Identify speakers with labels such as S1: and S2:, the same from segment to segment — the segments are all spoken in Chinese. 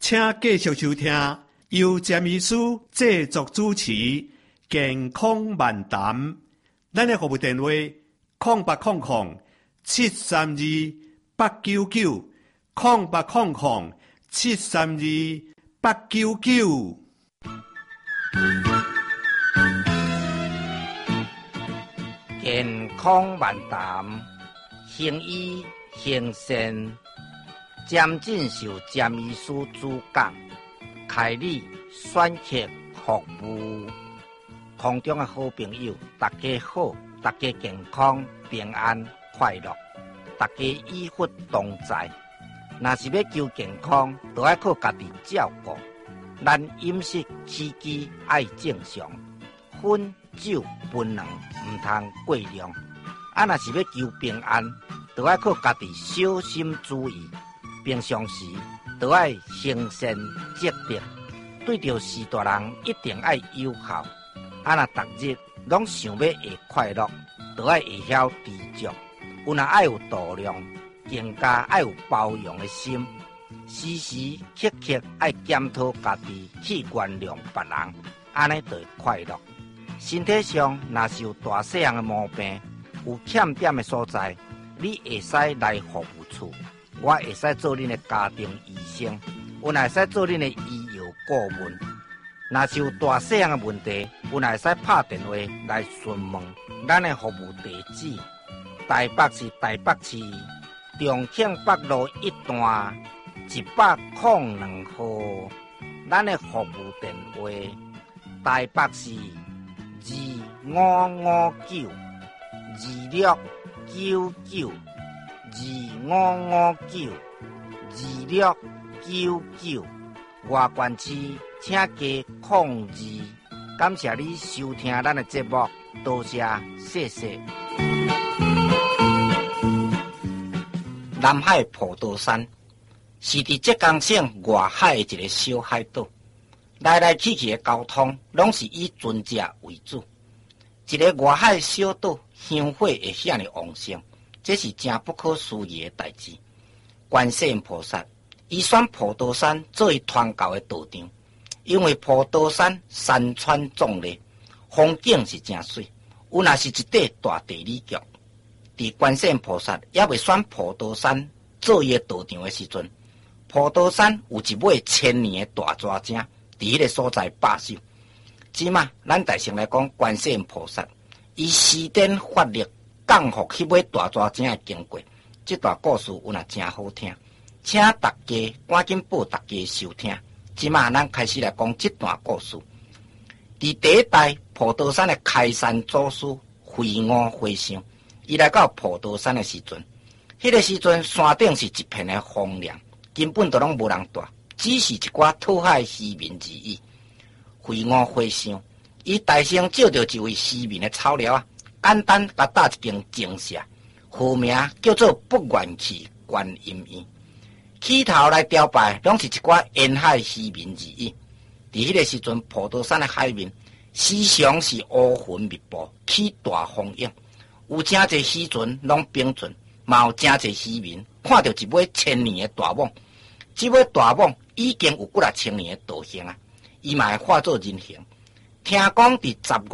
S1: 请继续收听由詹医师制作主持健康漫谈。咱的服务电话0800-732-899，0800-732-899。
S2: 健康漫谈，行医行善，詹进修詹医师主讲，开立选择服务。空中的好朋友，大家好，大家健康平安快乐，大家医福同在。若是要求健康，就要靠家己照顾。咱饮食起居爱正常，烟酒槟榔唔通过量。若是要求平安，就要靠家己小心注意。平常时就要行善积德，对着事大人一定要友好。若逐日拢想要会快乐，就要会晓知足。有若爱有度量，更加爱有包容的心。时时刻刻爱检讨家己，去原谅别人，安尼就会快乐。身体上若是有大细样的毛病，有欠点的所在，你会使来服务处，我会使做恁的家庭医生，我会使做恁的医药顾问。若是有大细样的问题，我会使拍电话来询问。咱的服务地址：台北市台北市重庆北路1段102号。咱的服务电话：台北市2559259925592699。外县市请加02。感谢你收听咱的节目，多谢，谢谢。南海普陀山是伫浙江省外海的一个小海岛，来来去去的交通拢是以船只为主。一个外海小岛香火会遐尼旺盛，这是真不可思议的代志。观世音菩萨伊选普陀山作为传教的道场，因为普陀山山川壮丽，风景是真水，有若是一块大地理局。伫观世音菩萨也未选普陀山做伊的道场的时阵，普陀山有一尾1000年的大蛇精伫迄个所在把守。即马咱大乘来讲，观世音菩萨伊施展法力降服迄尾大蛇精的经过，这段故事有若真好听，请大家赶紧报大家收听。即马咱开始来讲这段故事。伫第一代普陀山的开山祖师慧悟和尚，伊来到普陀山的时阵，迄个时阵山顶是一片的荒凉，根本都拢无人住，只是一寡讨海渔民而已。慧悟和尚伊大声借着一位渔民的草料啊，简单甲搭一间精舍，户名叫做不愿去观音院。起头来雕拜，拢是一寡沿海渔民而已。伫迄个时阵，普陀山的海面时常是乌云密布，起大风影，有真侪渔船拢冰船，嘛有真侪渔民看到一尾1000年的大蟒。这尾大蟒已经有几6000年的道行啊，伊嘛会化作人形。听讲伫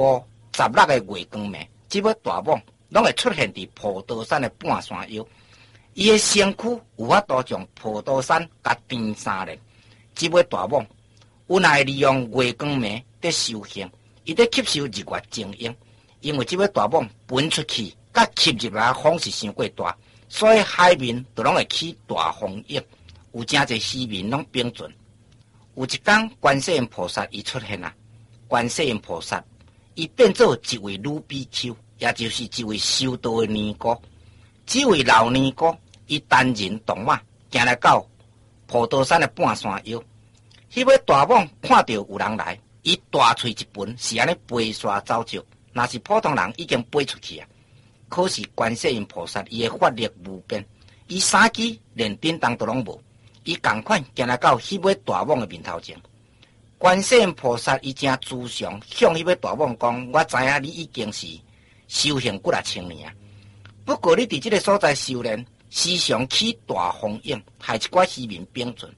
S2: 15、16个月光暝，这尾大蟒拢会出现伫普陀山的半山腰。伊的身躯有法度将普陀山甲填3连。这尾大蟒有若会利用月光暝在修行，伊在吸收日月精英。因为这尾大蟒喷出去甲吸入来风是伤过大，所以海面就拢会起大风影，有真侪渔民拢冰船。有一天，观世音菩萨伊出现啦。观世音菩萨伊变做一位女比丘，也就是一位修道的尼姑。这位老尼姑伊单人独马行来到普陀山的半山腰。迄尾大蟒看到有人来，伊大喙一喷，是安尼飞沙走石。若是普通人已经飞出去啊。可是观世音菩萨伊的法力无变，伊3支连叮当都拢无，伊同款行来到迄尾大蟒的面头前。观世音菩萨伊正慈祥向迄尾大蟒讲：我知影你已经是修行几6000年啊，不过你伫这个所在修炼，时常起大风影，害一寡渔民冰船。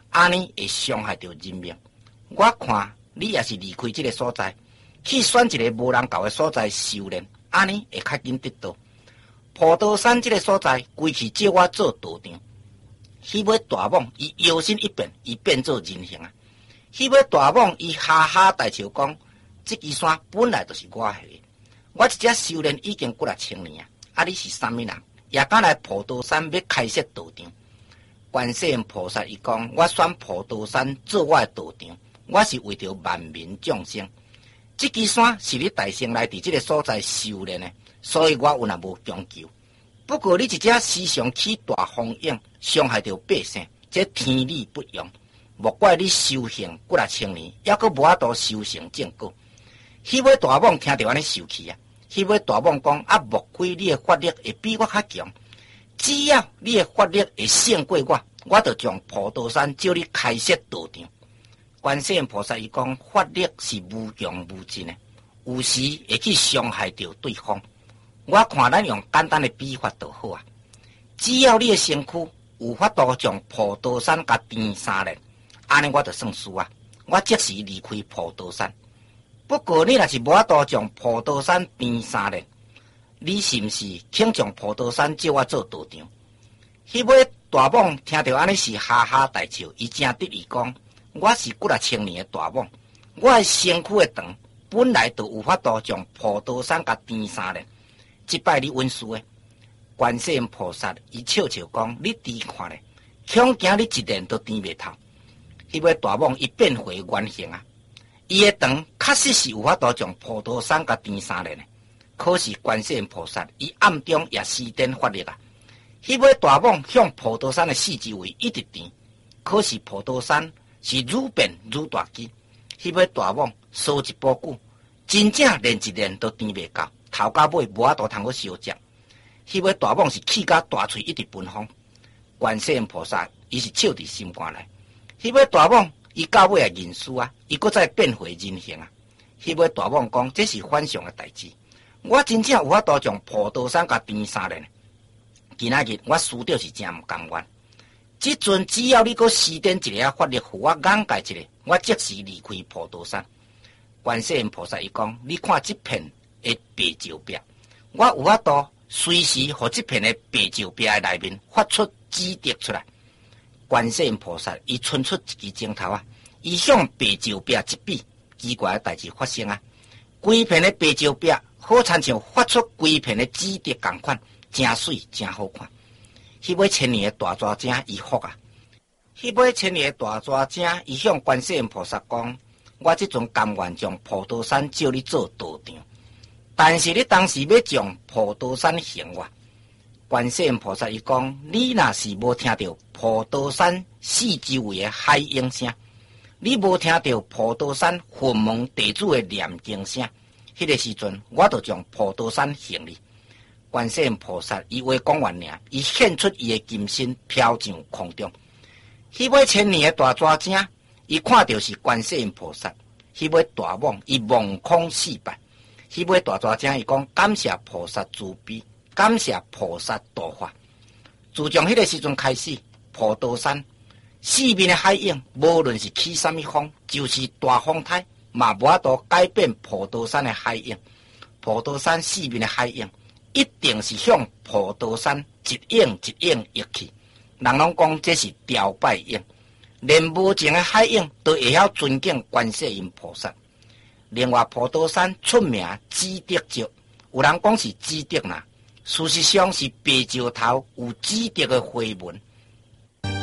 S2: 安尼会伤害到人命。我看你也是离开这个所在，去选一个无人到的所在修炼，安尼会较紧得到。普陀山这个所在，规去借我做道场。迄尾大蟒伊摇身一变，伊变做人形啊！迄尾大蟒伊哈哈大笑讲：这支山本来就是我下的，我一只修炼已经几啊千年啊！啊，你是啥物人？也敢来普陀山要开设道场？观世音菩萨伊讲：我选普陀山做我的道场，我是为着万民众生。这支山是你大圣来伫这个所在修炼的，所以我有那无强求。不过你一只时常起大风影，伤害到百姓，这天理不容。莫怪你修行几啊千年，还阁无法度修成正果。迄尾大蟒听到安尼受气啊！迄尾大蟒讲：啊，莫非你的法力会比我较强？只要你的法力会胜过我，我就将普陀山叫你开设道场。观世音菩萨伊讲：法力是无穷无尽的，有时会去伤害到对方。我看咱用简单的比法就好啊！只要你的身躯有法度将普陀山甲填三连，安尼我就算输啊！我即时离开普陀山。不过你若是无法度将普陀山填三连，你是毋是肯将普陀山叫我做道场？迄尾大蟒听到安尼是哈哈大笑，伊正得意讲：我是几啊千年的大蟒，我的身躯的长本来就有法度将普陀山甲填三连。即摆你允许的，观世音菩萨伊笑笑讲：你猪看咧，恐惊你一连都填袂透。迄尾大蟒伊变回原形啊！伊的长确实是有法度将普陀山甲填三连的，可是观世音菩萨伊暗中也施展法力啊！迄尾大蟒向普陀山的四周围一直填，可是普陀山是愈变愈大只。迄尾大蟒烧一波久，真正连一连都填袂到。头到尾无法度通去烧食，迄尾大蟒是气甲大喙一直喷风。观世音菩萨伊是笑伫心肝内，迄尾大蟒伊到尾也认输啊，伊搁再变回人形啊。迄尾大蟒讲：这是反常的代志，我真正有法度将普陀山甲填三连。今仔日我输掉是真毋甘愿，即阵只要你搁施展一个法力，互我眼界一个，我即时离开普陀山。观世音菩萨伊讲：你看即片的白石壁，我有法度随时互这片的白石壁的内面发出指滴出来。观世音菩萨伊伸出一支指头啊，伊向白石壁一比，奇怪的代志发生啊！规片的白石壁好亲像发出规片的指滴同款，真水真好看。迄尾千年的大蛇精伊服啊！迄尾千年的大蛇精伊向观世音菩萨讲：我即阵甘愿将普陀山叫你做道场。但是你当时要将普陀山行我，观世音菩萨伊讲：你若是无听到普陀山四周围的海鹰声，你无听到普陀山佛门地主的念经声，迄个时阵我就将普陀山行你。观世音菩萨伊话讲完尔，伊现出伊的金身飘上空中。迄尾千年的大蛇精，伊看到是观世音菩萨，迄尾大蟒伊望空四拜。迄尾大蛇精伊讲：感谢菩萨慈悲，感谢菩萨度化。自从迄个时阵开始，普陀山四面的海影，无论是起什么风，就是大风台，嘛无法度改变普陀山的海影。普陀山四面的海影，一定是向普陀山一影一影跃去。人拢讲这是雕拜影，连无情的海影都会晓尊敬观世音菩萨。另外，普陀山出名指滴石，有人讲是指滴呐，事实上是白石头有指滴的花纹。